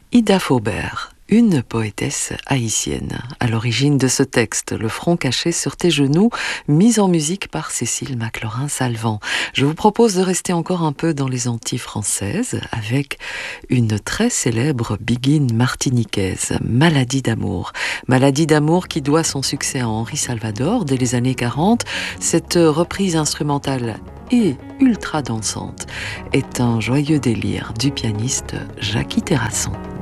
Ida Faubert, une poétesse haïtienne, à l'origine de ce texte, Le front caché sur tes genoux, mis en musique par Cécile Maclaurin-Salvant. Je vous propose de rester encore un peu dans les Antilles françaises avec une très célèbre biguine martiniquaise, Maladie d'amour. Maladie d'amour qui doit son succès à Henri Salvador dès les années 40. Cette reprise instrumentale et ultra dansante est un joyeux délire du pianiste Jackie Terrasson.